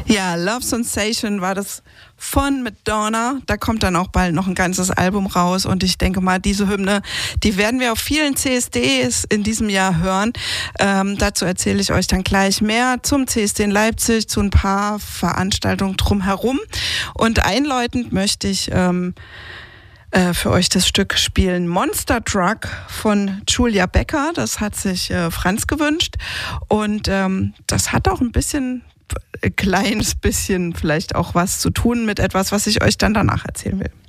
Ja, Love Sensation war das von Madonna. Da kommt dann auch bald noch ein ganzes Album raus und ich denke mal, diese Hymne, die werden wir auf vielen CSDs in diesem Jahr hören. Dazu erzähle ich euch dann gleich mehr zum CSD in Leipzig, zu ein paar Veranstaltungen drumherum. Und einläutend möchte ich für euch das Stück spielen Monster Truck von Julia Becker. Das hat sich Franz gewünscht und das hat auch ein kleines bisschen vielleicht auch was zu tun mit etwas, was ich euch dann danach erzählen will.